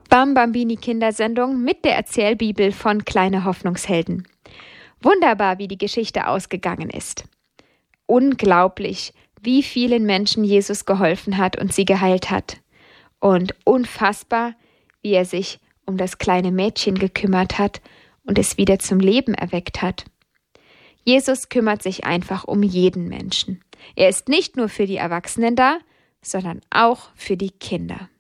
Bambambini Kindersendung mit der Erzählbibel von Kleine Hoffnungshelden. Wunderbar, wie die Geschichte ausgegangen ist. Unglaublich, wie vielen Menschen Jesus geholfen hat und sie geheilt hat. Und unfassbar, wie er sich um das kleine Mädchen gekümmert hat und es wieder zum Leben erweckt hat. Jesus kümmert sich einfach um jeden Menschen. Er ist nicht nur für die Erwachsenen da, sondern auch für die Kinder.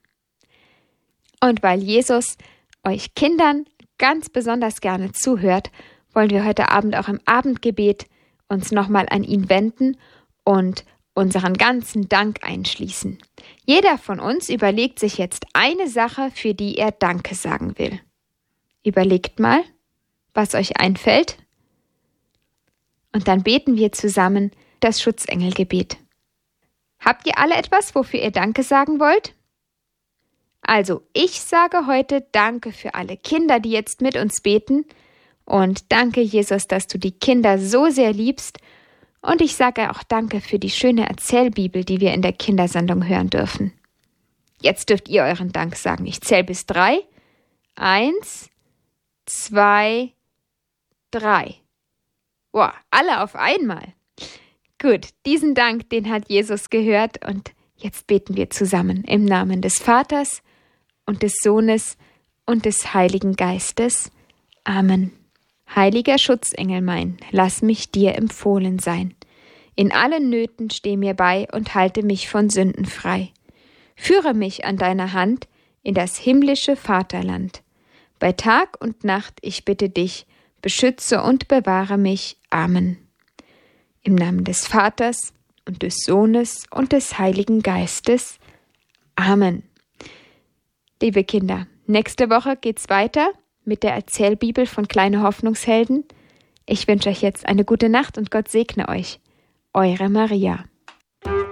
Und weil Jesus euch Kindern ganz besonders gerne zuhört, wollen wir heute Abend auch im Abendgebet uns nochmal an ihn wenden und unseren ganzen Dank einschließen. Jeder von uns überlegt sich jetzt eine Sache, für die er Danke sagen will. Überlegt mal, was euch einfällt. Und dann beten wir zusammen das Schutzengelgebet. Habt ihr alle etwas, wofür ihr Danke sagen wollt? Also, ich sage heute Danke für alle Kinder, die jetzt mit uns beten. Und danke, Jesus, dass du die Kinder so sehr liebst. Und ich sage auch Danke für die schöne Erzählbibel, die wir in der Kindersendung hören dürfen. Jetzt dürft ihr euren Dank sagen. Ich zähle bis 3. 1, 2, 3. Boah, alle auf einmal. Gut, diesen Dank, den hat Jesus gehört. Und jetzt beten wir zusammen im Namen des Vaters und des Sohnes und des Heiligen Geistes. Amen. Heiliger Schutzengel mein, lass mich dir empfohlen sein. In allen Nöten steh mir bei und halte mich von Sünden frei. Führe mich an deiner Hand in das himmlische Vaterland. Bei Tag und Nacht, ich bitte dich, beschütze und bewahre mich. Amen. Im Namen des Vaters und des Sohnes und des Heiligen Geistes. Amen. Liebe Kinder, nächste Woche geht's weiter mit der Erzählbibel von Kleine Hoffnungshelden. Ich wünsche euch jetzt eine gute Nacht und Gott segne euch. Eure Maria.